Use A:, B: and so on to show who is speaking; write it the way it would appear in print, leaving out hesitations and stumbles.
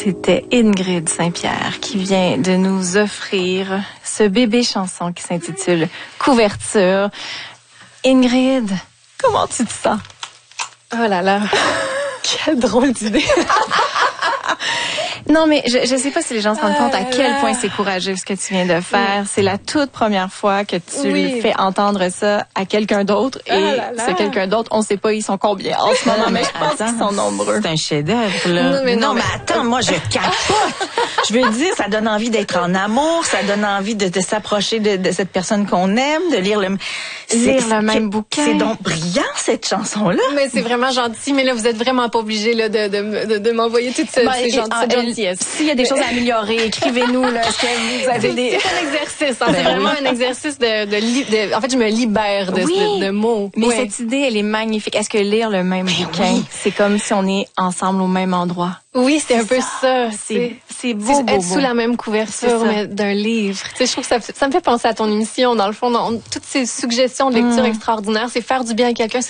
A: C'était Ingrid Saint-Pierre qui vient de nous offrir ce bébé chanson qui s'intitule Couverture. Ingrid, comment tu te sens?
B: Oh là là, quelle drôle d'idée.
A: Non, mais je sais pas si les gens se rendent compte à quel point c'est courageux ce que tu viens de faire. C'est la toute première fois que tu fais entendre ça à quelqu'un d'autre. Et ce quelqu'un d'autre, on sait pas ils sont combien en ce moment, mais je pense qu'ils sont nombreux.
C: C'est un chef-d'œuvre, là. Non, mais attends, moi, je capote. Je veux dire, ça donne envie d'être en amour, ça donne envie de s'approcher de cette personne qu'on aime, de lire le
A: même bouquin.
C: C'est donc brillant, cette chanson-là.
B: Mais c'est vraiment gentil. Mais là, vous êtes vraiment pas obligés là, de m'envoyer toutes ces gentillesses.
A: S'il y a des choses à améliorer, écrivez-nous. Là, est-ce que vous avez des...
B: C'est un exercice. Hein, c'est vraiment un exercice en fait, je me libère de mots.
A: Mais cette idée, elle est magnifique. Est-ce que lire le même bouquin, c'est comme si on est ensemble au même endroit?
B: Oui, c'est un peu ça.
A: C'est beau,
B: être sous la même couverture d'un livre. Tu sais, je trouve que ça me fait penser à ton émission. Dans le fond, toutes ces suggestions de lecture extraordinaires, c'est faire du bien à quelqu'un.